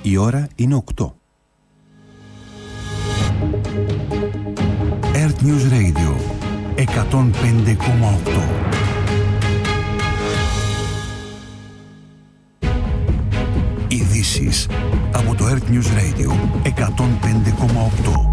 Η ώρα είναι 8. Earth News Radio 105,8. Ειδήσεις από το Earth News Radio 105,8.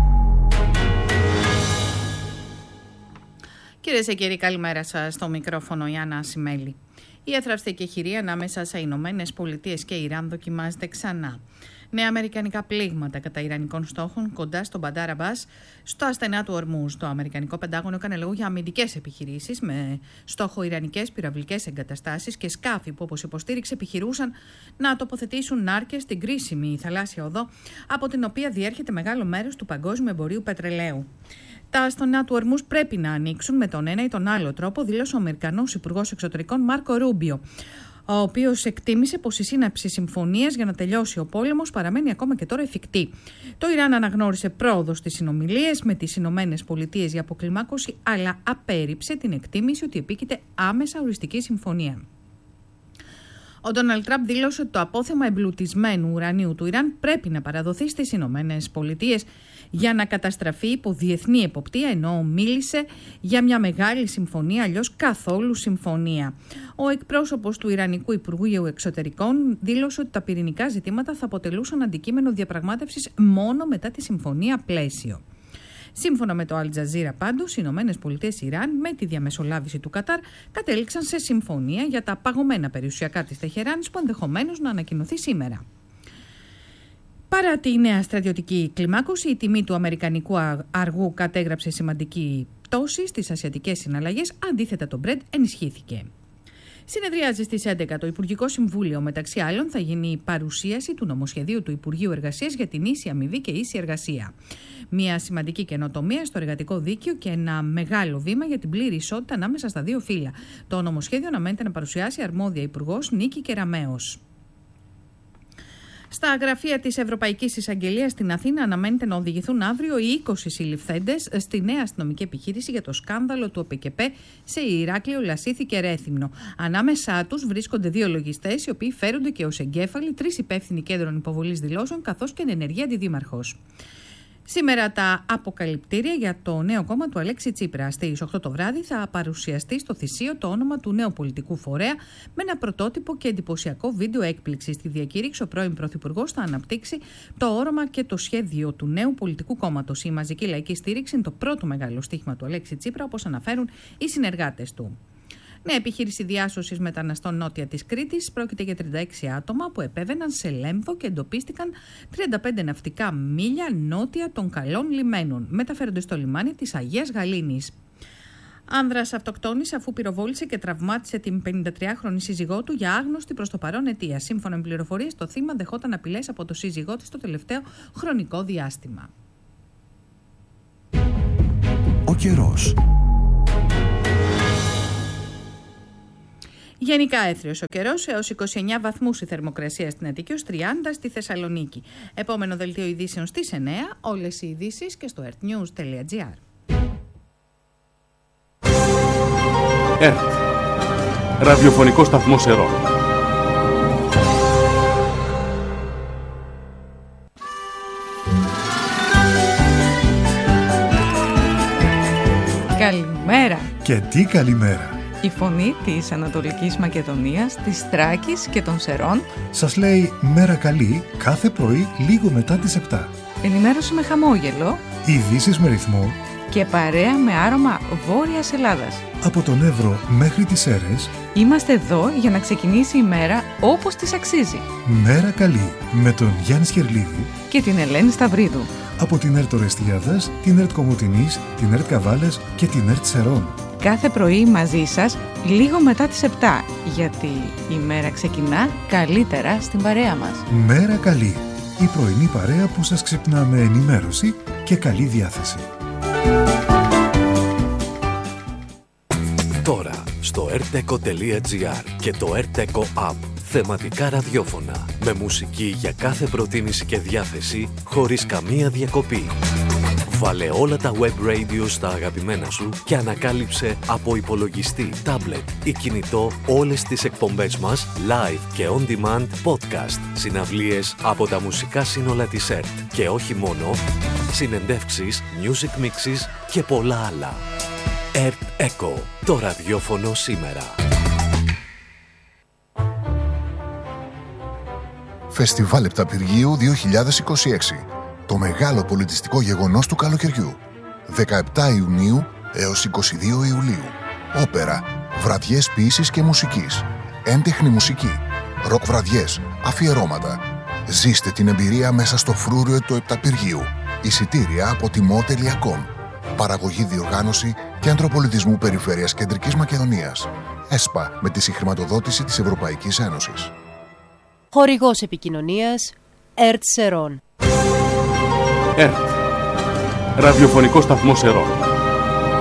Κυρίες και κύριοι, καλημέρα σας. Στο μικρόφωνο η Άννα Ασημέλη. Η εθραυστική χειρία ανάμεσα σε Ηνωμένες Πολιτείες και Ιράν δοκιμάζεται ξανά. Νέα αμερικανικά πλήγματα κατά ιρανικών στόχων κοντά στον Μπαντάρ Αμπάς, στο ασθενά του Ορμούζ. Το Αμερικανικό Πεντάγωνο έκανε λόγο για αμυντικές επιχειρήσεις με στόχο ιρανικές πυραυλικές εγκαταστάσεις και σκάφη που, όπως υποστήριξε, επιχειρούσαν να τοποθετήσουν νάρκες στην κρίσιμη θαλάσσια οδό, από την οποία διέρχεται μεγάλο μέρος του παγκόσμιου εμπορίου πετρελαίου. Τα ασθενά του Ορμούζ πρέπει να ανοίξουν με τον ένα ή τον άλλο τρόπο, δήλωσε ο Αμερικανός Υπουργός Εξωτερικών Μάρκο Ρούμπιο, ο οποίος εκτίμησε πως η σύναψη συμφωνίας για να τελειώσει ο πόλεμος παραμένει ακόμα και τώρα εφικτή. Το Ιράν αναγνώρισε πρόοδο στις συνομιλίες με τις Ηνωμένες Πολιτείες για αποκλιμάκωση, αλλά απέρριψε την εκτίμηση ότι επίκειται άμεσα οριστική συμφωνία. Ο Ντόναλντ Τραμπ δήλωσε ότι το απόθεμα εμπλουτισμένου ουρανίου του Ιράν πρέπει να παραδοθεί στις Ηνωμένες Πολιτείες για να καταστραφεί υπό διεθνή εποπτεία, ενώ μίλησε για μια μεγάλη συμφωνία, αλλιώς καθόλου συμφωνία. Ο εκπρόσωπος του Ιρανικού Υπουργείου Εξωτερικών δήλωσε ότι τα πυρηνικά ζητήματα θα αποτελούσαν αντικείμενο διαπραγμάτευσης μόνο μετά τη συμφωνία πλαίσιο. Σύμφωνα με το Al Jazeera, πάντως, οι Ηνωμένες Πολιτείες Ιράν, με τη διαμεσολάβηση του Κατάρ, κατέληξαν σε συμφωνία για τα παγωμένα περιουσιακά της Τεχεράνης που ενδεχομένως να ανακοινωθεί σήμερα. Παρά τη νέα στρατιωτική κλιμάκωση, η τιμή του αμερικανικού αργού κατέγραψε σημαντική πτώση στις ασιατικές συναλλαγές, αντίθετα το Brent ενισχύθηκε. Συνεδριάζει στις 11 το Υπουργικό Συμβούλιο. Μεταξύ άλλων, θα γίνει η παρουσίαση του νομοσχεδίου του Υπουργείου Εργασίας για την ίση αμοιβή και ίση εργασία. Μια σημαντική καινοτομία στο εργατικό δίκαιο και ένα μεγάλο βήμα για την πλήρη ισότητα ανάμεσα στα δύο φύλλα. Το νομοσχέδιο αναμένεται να παρουσιάσει αρμόδια Υπουργός Νίκη Κεραμέως. Στα γραφεία της Ευρωπαϊκής Εισαγγελίας στην Αθήνα αναμένεται να οδηγηθούν αύριο οι 20 συλληφθέντες στη νέα αστυνομική επιχείρηση για το σκάνδαλο του ΟΠΕΚΕΠΕ σε Ηράκλειο, Λασίθι και Ρέθυμνο. Ανάμεσά τους βρίσκονται 2 λογιστές, οι οποίοι φέρονται και ως εγκέφαλοι, 3 υπεύθυνοι κέντρων υποβολής δηλώσεων, καθώς και ενεργή αντιδήμαρχος. Σήμερα τα αποκαλυπτήρια για το νέο κόμμα του Αλέξη Τσίπρα. Στις 8 το βράδυ θα παρουσιαστεί στο Θησίο το όνομα του νέου πολιτικού φορέα με ένα πρωτότυπο και εντυπωσιακό βίντεο έκπληξη. Στη διακήρυξη, ο πρώην Πρωθυπουργός θα αναπτύξει το όρομα και το σχέδιο του νέου πολιτικού κόμματος. Η μαζική λαϊκή στήριξη είναι το πρώτο μεγάλο στοίχημα του Αλέξη Τσίπρα, όπως αναφέρουν οι συνεργάτες του. Νέα επιχείρηση διάσωσης μεταναστών νότια της Κρήτης. Πρόκειται για 36 άτομα που επέβαιναν σε Λέμβο και εντοπίστηκαν 35 ναυτικά μίλια νότια των καλών λιμένων. Μεταφέρονται στο λιμάνι της Αγίας Γαλήνης. Άνδρας αυτοκτόνησε αφού πυροβόλησε και τραυμάτισε την 53χρονη σύζυγό του για άγνωστη προς το παρόν αιτία. Σύμφωνα με πληροφορίες, το θύμα δεχόταν απειλές από το σύζυγό της το τελευταίο χρονικό διάστημα. Ο καιρός. Γενικά έθριος ο καιρός, έως 29 βαθμούς η θερμοκρασία στην Αττική, ως 30 στη Θεσσαλονίκη. Επόμενο δελτίο ειδήσεων στις 9, όλες οι ειδήσεις και στο earthnews.gr. ΕΡΤ, ραδιοφωνικό σταθμό Σερών. Καλημέρα. Και τι καλημέρα. Η φωνή της Ανατολικής Μακεδονίας, της Θράκης και των Σερών σας λέει μέρα καλή κάθε πρωί λίγο μετά τις 7. Ενημέρωση με χαμόγελο, ειδήσεις με ρυθμό και παρέα με άρωμα Βόρειας Ελλάδας. Από τον Εύρο μέχρι τις Σέρρες είμαστε εδώ για να ξεκινήσει η μέρα όπως της αξίζει. Μέρα καλή με τον Γιάννη Σκερλίδη και την Ελένη Σταυρίδου. Από την ΕΡΤ Ορεστιάδας, την ΕΡΤ Κομοτηνής, την ΕΡΤ Καβάλας και την ΕΡΤ Σερών. Κάθε πρωί μαζί σας λίγο μετά τις 7, γιατί η μέρα ξεκινά καλύτερα στην παρέα μας. Μέρα καλή, η πρωινή παρέα που σας ξυπνά με ενημέρωση και καλή διάθεση. Τώρα στο rteco.gr και το rteco app. Θεματικά ραδιόφωνα με μουσική για κάθε προτίμηση και διάθεση χωρίς καμία διακοπή. Βάλε όλα τα web radio στα αγαπημένα σου και ανακάλυψε από υπολογιστή, τάμπλετ ή κινητό όλες τις εκπομπές μας live και on demand podcast, συναυλίες από τα μουσικά σύνολα της ΕΡΤ και όχι μόνο, συνεντεύξεις, music mixes και πολλά άλλα. ΕΡΤ Echo, το ραδιόφωνο σήμερα. Φεστιβάλ Επταπηργίου 2026. Το μεγάλο πολιτιστικό γεγονός του καλοκαιριού. 17 Ιουνίου έως 22 Ιουλίου. Όπερα, βραδιές ποίησης και μουσικής, έντεχνη μουσική, ροκ βραδιές, αφιερώματα. Ζήστε την εμπειρία μέσα στο φρούριο του Επταπηργίου. Εισιτήρια από timo.com. Παραγωγή, διοργάνωση Κέντρο Πολιτισμού Περιφέρειας Κεντρικής Μακεδονίας. ΕΣΠΑ, με τη συγχρηματοδότηση της Ευρωπαϊκής Ένωσης. Χορηγός επικοινωνίας ΕΡΤ Σερών. ΕΡΤ. Ραδιοφωνικό σταθμό Σερών.